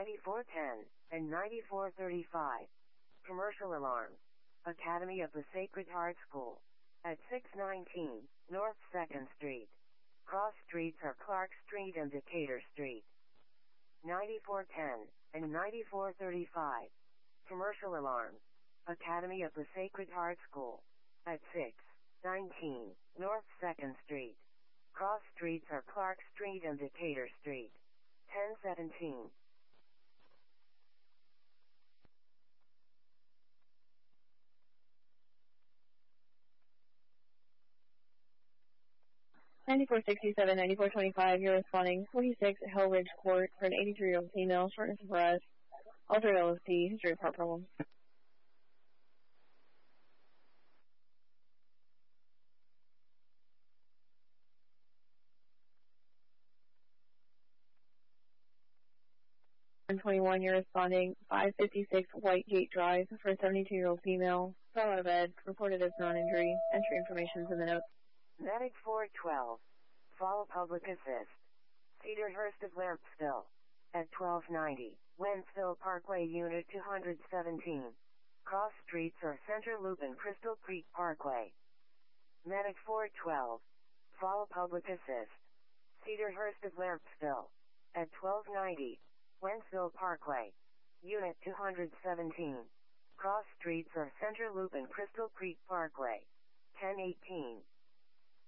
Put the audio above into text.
9410 and 9435. Commercial alarms. Academy of the Sacred Heart School. At 619 North 2nd Street. Cross streets are Clark Street and Decatur Street. 9410 and 9435. Commercial alarms. Academy of the Sacred Heart School. At 619 North 2nd Street. Cross streets are Clark Street and Decatur Street. 1017. 9467, 9425, you're responding 46 Hill Ridge Court for an 83-year-old female, shortness of breath, altered LFT, history of heart problems. And 21, you're responding 556 Whitegate Drive for a 72-year-old female, fell out of bed, reported as non-injury, entry information's in the notes. Medic 412. Follow public assist. Cedarhurst of Lampsville. At 1290, Wentzville Parkway Unit 217. Cross streets are Center Loop and Crystal Creek Parkway. Medic 412. Follow public assist. Cedarhurst of Lampsville. At 1290, Wentzville Parkway. Unit 217. Cross streets are Center Loop and Crystal Creek Parkway. 1018.